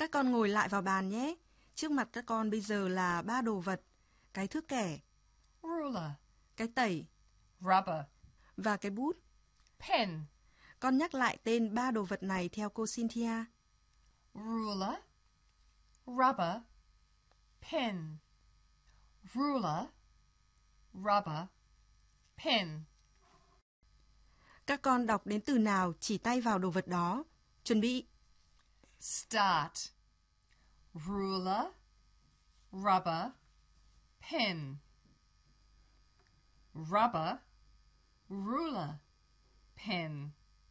Các con ngồi lại vào bàn nhé. Trước mặt các con bây giờ là 3 đồ vật. Cái thước kẻ, ruler, cái tẩy rubber, và cái bút. pen, Con nhắc lại tên 3 đồ vật này theo cô Cynthia. ruler, rubber, pen, ruler, rubber, pen. Các con đọc đến từ nào chỉ tay vào đồ vật đó. Chuẩn bị. Start. Ruler, rubber, pen. Rubber, ruler, pen.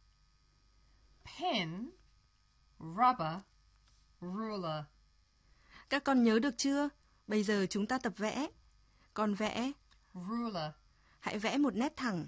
Pen, rubber, ruler. Các con nhớ được chưa? Bây giờ chúng ta tập vẽ. Con vẽ, Ruler, hãy vẽ một nét thẳng.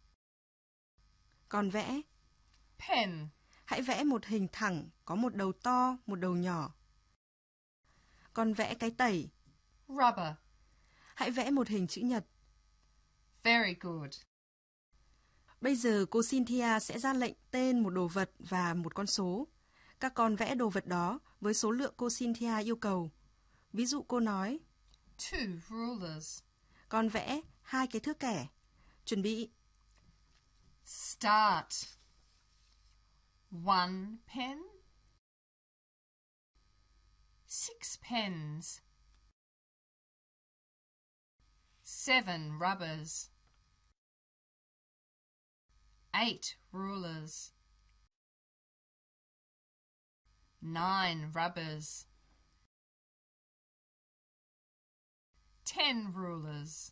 Con vẽ, pen, hãy vẽ một hình thẳng, có một đầu to, một đầu nhỏ. Con vẽ cái tẩy, rubber. hãy vẽ một hình chữ nhật. Very good. Bây giờ cô Cynthia sẽ ra lệnh tên một đồ vật và một con số. Các con vẽ đồ vật đó với số lượng cô Cynthia yêu cầu. Ví dụ cô nói, 2 rulers. con vẽ 2 cái thước kẻ. Chuẩn bị. Start. 1 pen. 6 pens. 7 rubbers. 8 rulers. 9 rubbers. 10 rulers.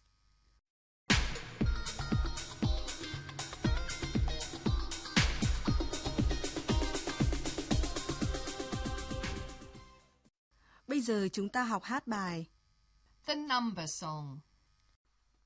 Bây giờ chúng ta học hát bài. The number song.